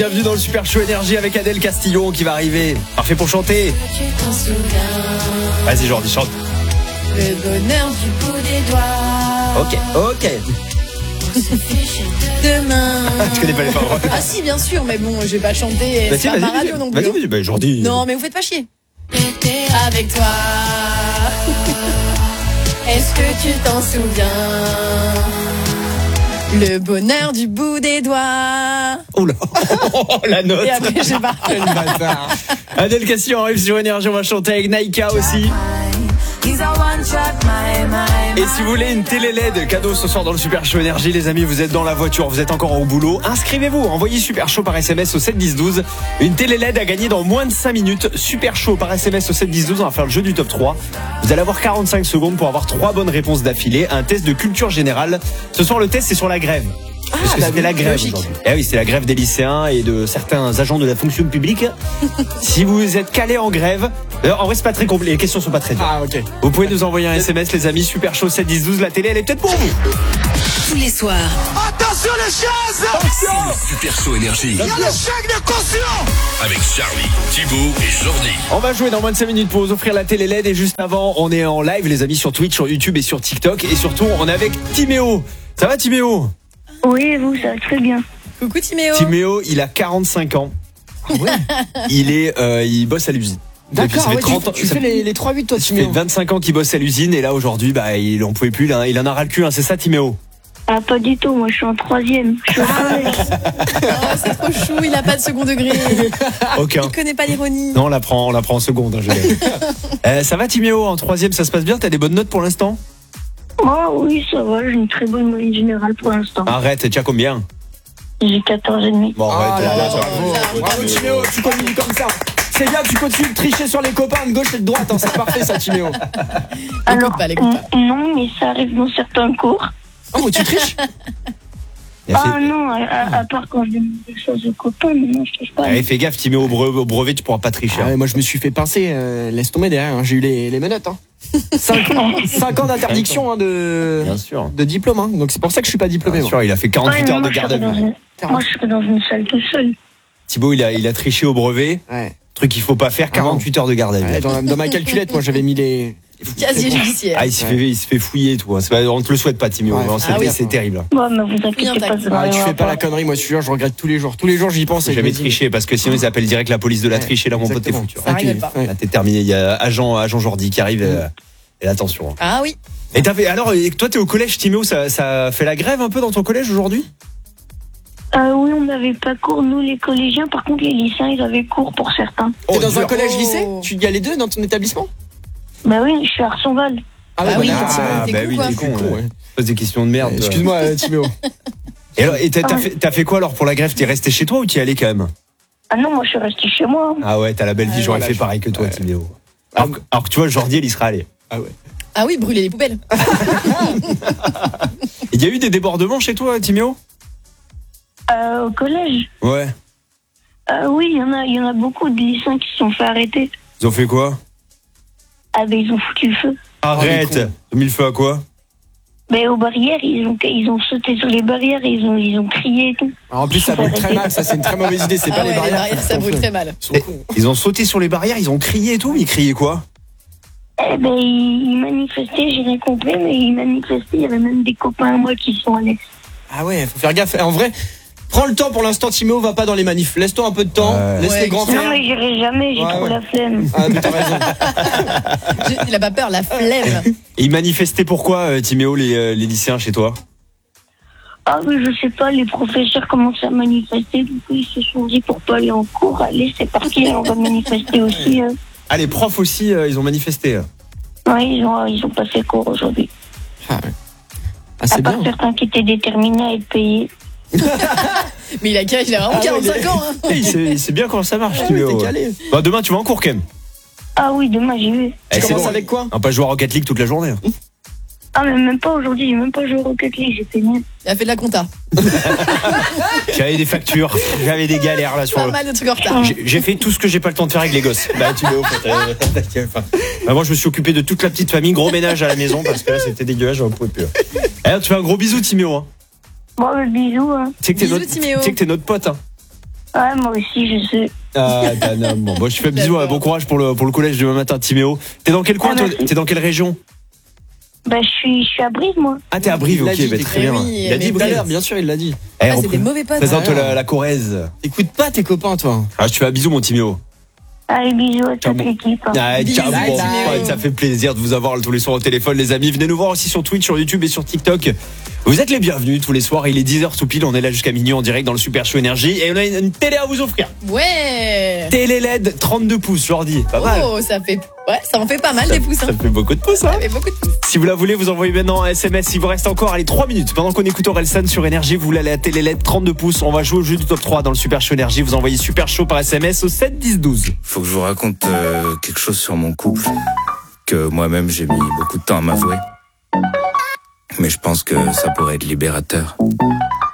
Bienvenue dans le Super Show Énergie avec Adèle Castillon qui va arriver. Parfait pour chanter. Vas-y Jordi, chante. Le bonheur du bout des doigts. Ok. Demain. Tu connais pas les paroles? Ah si, bien sûr, mais bon, je vais pas chanter. Bah, C'est pas ma radio non plus. Vas-y, bah, Jordi. Non, mais vous faites pas chier. Avec toi. Est-ce que tu t'en souviens? Le bonheur du bout des doigts. Oh là, la note. Et après, je sais pas. Quel bâtard. Adèle Castillon arrive sur Énergie, on va chanter avec Naïka aussi. Et si vous voulez une télé LED cadeau ce soir dans le Super Show Énergie, les amis, vous êtes dans la voiture, vous êtes encore au boulot, inscrivez-vous, envoyez Super Show par SMS au 7 10 12. Une télé LED à gagner dans moins de 5 minutes. Super Show par SMS au 7 10 12, on va faire le jeu du top 3. Vous allez avoir 45 secondes pour avoir 3 bonnes réponses d'affilée, un test de culture générale. Ce soir, le test c'est sur la grève. Parce que c'était la grève aujourd'hui. Eh oui, c'est la grève des lycéens et de certains agents de la fonction publique. Si vous êtes calé en grève, en vrai c'est pas très compliqué, les questions sont pas très dures. Ah ok. Vous pouvez nous envoyer un SMS les amis, Super Show 7 10 12, la télé elle est peut-être pour vous. Tous les soirs. Attention les chaises! C'est le Super Show Énergie. Il y a le chèque de caution! Avec Charlie, Thibaut et Jordi. On va jouer dans moins de 5 minutes pour vous offrir la télé LED et juste avant on est en live les amis sur Twitch, sur YouTube et sur TikTok et surtout on est avec Timéo. Ça va Timéo? Oui, et vous, ça va très bien. Coucou Timéo. Timéo, il a 45 ans. Ouais. Il bosse à l'usine. Depuis, D'accord, ça fait ouais, 30 ans. tu fais les 3-8 toi, Ça fait Timéo. 25 ans qu'il bosse à l'usine et là aujourd'hui il en pouvait plus, il en a ras le cul, hein, c'est ça Timéo? Ah, pas du tout, moi je suis en 3e. Je suis au collège. Oh, c'est trop chou, il a pas de second degré. Aucun. Il connaît pas l'ironie. Non, on la prend en seconde. Hein, ça va Timéo, en 3e, ça se passe bien? T'as des bonnes notes pour l'instant? Oh oui, ça va, j'ai une très bonne moyenne générale pour l'instant. Arrête, tu as combien? J'ai 14,5. Bon, arrête, là là, bravo. Bravo Timéo, tu continues comme ça. C'est bien, tu continues de tricher sur les copains de gauche et de droite, hein, c'est parfait ça Timéo. Alors, l'écoute pas. non, mais ça arrive dans certains cours. Oh, mais tu triches? Il a fait- Ah non, à part quand je demande des choses aux copains, mais non, je touche pas. Allez, fais gaffe Timéo, au brevet tu pourras pas tricher. Ah ouais, moi je me suis fait pincer, laisse tomber derrière, hein, j'ai eu les menottes. Hein. 5 ans d'interdiction hein, Bien sûr. de diplôme, hein, donc c'est pour ça que je suis pas diplômé. Bien moi. sûr, il a fait 48 Ouais, heures de moi, garde à vue. Moi, je serais dans une salle tout seul. Thibaut, il a triché au brevet. Ouais. Truc qu'il faut pas faire, 48 heures de garde à vue. Ouais, dans ma calculette, moi j'avais mis les. Casier judiciaire. Ah, il se fait fouiller et tout. Hein. On te le souhaite pas, Timéo. Ouais. Vraiment, Ah oui. c'est terrible. Bon, mais vous inquiétez Bien, pas, ça va Ah, tu rien fais pas la avoir. connerie, moi je suis sûr, je regrette tous les jours. Tous les jours j'y pense. Faut et je jamais me dis- tricher parce que sinon ils appellent direct la police de la Ouais, triche et là mon pote t'es exactement. foutu. Ça rigole pas. Ouais. Là t'es terminé. Il y a agent Jordi qui arrive. Et attention. Ah oui. Et alors, toi t'es au collège, Timéo, ça fait la grève un peu dans ton collège aujourd'hui? Oui, on n'avait pas cours, nous les collégiens. Par contre, les lycéens, ils avaient cours pour certains. T'es dans un dur. collège-lycée? Oh. Tu y as les deux dans ton établissement? Bah oui, je suis à Arsonval. Ah oui, voilà. Ah, t'es bah con, oui, quoi. t'es con. Con, Ouais. ouais. Pose des questions de merde. toi. Excuse-moi, Timéo. Et alors, t'as fait quoi alors pour la grève? T'es resté chez toi ou t'y allais quand même? Ah non, moi je suis resté chez moi. Ah ouais, t'as la belle vie, j'aurais voilà, fait pareil que toi, ouais. Timéo. Alors que tu vois, Jordi, il y serait allé. Ah ouais. Ah oui, brûler les poubelles. Il y a eu des débordements chez toi, Timéo? Au collège. Ouais. Oui, il y en a beaucoup de lycéens qui se sont fait arrêter. Ils ont fait quoi? Ah ben ils ont foutu le feu. Arrête! les cons. Ils ont mis le feu à quoi? Ben aux barrières, ils ont sauté sur les barrières, et ils ont crié et tout. Alors, en plus, ça brûle très mal, ça c'est une très mauvaise idée, c'est Ah pas ouais, les barrières. ça brûle très mal. Ils sont cons. Ils ont sauté sur les barrières, ils ont crié et tout, mais ils criaient quoi? Eh ben ils manifestaient, j'ai rien compris, mais ils manifestaient, il y avait même des copains à moi qui sont allés. Ah ouais, faut faire gaffe. En vrai, prends le temps pour l'instant, Timéo, va pas dans les manifs. Laisse-toi un peu de temps, Ouais. laisse Ouais, les grands Non faire. mais j'irai jamais, j'ai Ouais, trop ouais. la flemme. Ah, mais t'as raison. Il a pas peur, la flemme. Et ils manifestaient pourquoi, Timéo, les lycéens chez toi? Ah oui, je sais pas, les professeurs commencent à manifester, du coup ils se sont dit pour pas aller en cours, allez c'est parti, on va manifester aussi. Ah, les profs aussi, ils ont manifesté. Ouais, ils ont pas fait cours aujourd'hui. Ah, À c'est part bien. certains qui étaient déterminés à être payés. Mais il a quel âge? Il a vraiment Ah ouais, 45 ans. Hein. Il sait bien comment ça marche, Ah, Timéo. t'es ouais. calé. Bah, demain, tu vas en cours quand même. Ah oui, demain j'y vais. Eh, Tu c'est commences bon. avec quoi? On va pas jouer à Rocket League toute la journée. Ah mais même pas aujourd'hui, j'ai même pas joué au Rocket League, j'ai fait nul. Il a fait de la compta. J'avais des factures, j'avais des galères là sur Pas le... mal de trucs en retard. J'ai fait tout ce que j'ai pas le temps de faire avec les gosses. Bah, Timéo, moi, je me suis occupé de toute la petite famille, gros ménage à la maison parce que là, c'était dégueulasse, j'en pouvais plus. Alors, tu fais un gros bisou, Timéo. Hein. Bon, bisous. Hein. Tu sais que t'es Bisous, notre, Timéo. tu sais que t'es notre pote. Hein. Ouais, moi aussi, je sais. Ah, t'es un homme. Bon, je fais bisous, bon courage pour le collège demain matin, Timéo. T'es dans quel coin, toi? merci. T'es dans quelle région? Bah, je suis à Brive, moi. Ah, t'es à Brive, Il l'a ok, dit, bah, t'es très bien. oui, Il a dit mais Tout à l'heure, Brive. bien sûr, il l'a dit. Eh, Ah, on c'est des mauvais potes. présente Ah, la Corrèze. Écoute pas tes copains, toi. Ah, je te fais un bisou, mon Timéo. Allez, bisous à Ciao, toute bon. l'équipe. Hein. Ah, Bisous, ciao, bon, Timéo. ça fait plaisir de vous avoir tous les soirs au téléphone, les amis. Venez nous voir aussi sur Twitch, sur YouTube et sur TikTok. Vous êtes les bienvenus tous les soirs. Il est 10h tout pile. On est là jusqu'à minuit en direct dans le Super Show Énergie. Et on a une télé à vous offrir. Ouais. Télé LED 32 pouces, Jordi. Pas mal. Oh, ça en fait pas mal des pouces. Ça Hein. fait beaucoup de pouces, hein. Ça fait beaucoup de pouces. Si vous la voulez, vous envoyez maintenant un SMS. Il vous reste encore 3 minutes. Pendant qu'on écoute Orelsan sur Énergie, vous voulez aller à télé LED 32 pouces. On va jouer au jeu du top 3 dans le Super Show Énergie. Vous envoyez Super Show par SMS au 7 10 12. Faut que je vous raconte quelque chose sur mon couple que moi-même j'ai mis beaucoup de temps à m'avouer. Mais je pense que ça pourrait être libérateur.